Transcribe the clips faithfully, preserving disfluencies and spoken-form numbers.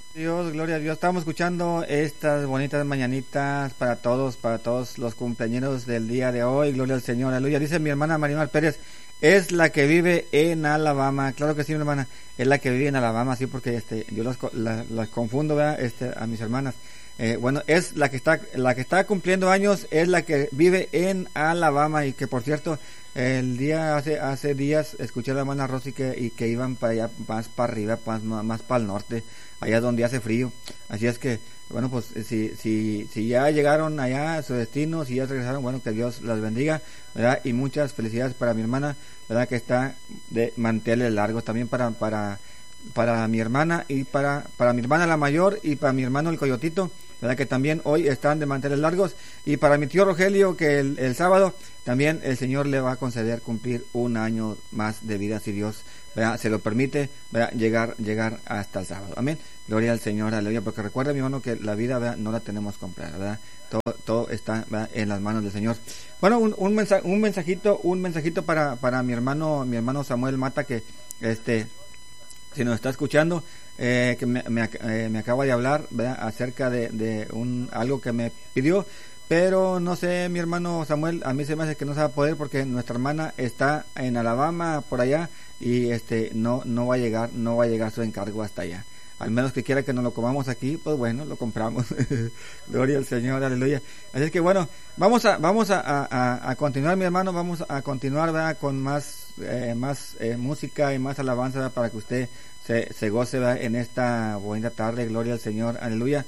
Dios, gloria a Dios. Estamos escuchando estas bonitas mañanitas para todos, para todos los cumpleaños del día de hoy. Gloria al Señor, aleluya. Dice mi hermana Marimar Pérez, es la que vive en Alabama. Claro que sí, mi hermana, es la que vive en Alabama, sí, porque este, yo las, la- las confundo, ¿verdad? Este, a mis hermanas. Eh, bueno, es la que está, la que está cumpliendo años, es la que vive en Alabama y que por cierto, el día hace hace días escuché a la hermana Rosy que y que iban para allá más para arriba, más, más, más para el norte, allá donde hace frío. Así es que, bueno, pues eh, si si si ya llegaron allá a su destino, si ya regresaron, bueno, que Dios las bendiga, ¿verdad? Y muchas felicidades para mi hermana, ¿verdad? Que está de manteles largos también para para para mi hermana y para para mi hermana la mayor y para mi hermano el Coyotito, ¿verdad? Que también hoy están de manteles largos, y para mi tío Rogelio que el, el sábado también el Señor le va a conceder cumplir un año más de vida si Dios, ¿verdad? Se lo permite, ¿verdad? llegar llegar hasta el sábado. Amén. Gloria al Señor, aleluya, porque recuerda mi hermano que la vida, ¿verdad? No la tenemos comprada, ¿verdad? Todo todo está, ¿verdad? En las manos del Señor. Bueno, un un, mensa- un mensajito, un mensajito para para mi hermano, mi hermano Samuel Mata, que este si nos está escuchando, eh, que me, me, ac- eh, me acaba de hablar, ¿verdad? Acerca de, de un algo que me pidió, pero no sé, mi hermano Samuel, a mí se me hace que no se va a poder porque nuestra hermana está en Alabama por allá y este no no va a llegar, no va a llegar su encargo hasta allá. Al menos que quiera que nos lo comamos aquí, pues bueno, lo compramos. Gloria al Señor, aleluya. Así es que bueno, vamos a vamos a, a, a- a continuar, mi hermano, vamos a continuar, ¿verdad? Con más eh, más eh, música y más alabanza, ¿verdad? Para que usted se, se goce, ¿verdad? En esta bonita tarde. Gloria al Señor, aleluya.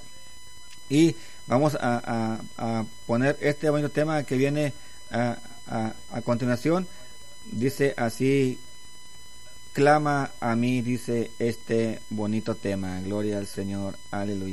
Y vamos a, a, a poner este bonito tema que viene a, a, a continuación. Dice así: clama a mí, dice este bonito tema. Gloria al Señor, aleluya.